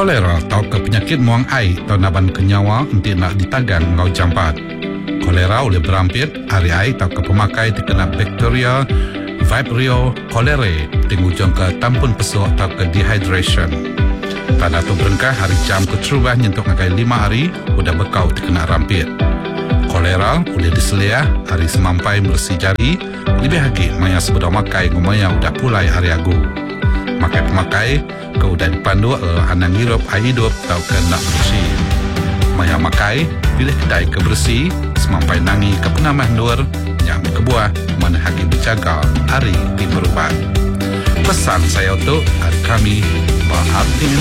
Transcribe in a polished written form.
Kolera atau ke penyakit muang air atau naban kenyawa untuk nak ditagan ngau jampat. Kolera oleh berampit hari air atau ke pemakai terkena bakteria Vibrio cholerae tingujung ke tampun pesuk atau ke dehydration. Tanda tu berengkah hari jam keterubah nyentuk ngakai 5 hari udah bekau terkena rampit. Kolera boleh diseliah hari semampai bersih jari lebih lagi maya sebeda makai ngumaya udah pulai hari agu. Makai pemakai ke udah dipandu hanang hirup air hidup atau ke nak bersih. Maya makai pilih kedai kebersih semampai nangi ke penamah nur yang kebuah mana hagi berjaga hari di berubat. Pesan saya untuk hari kami bahar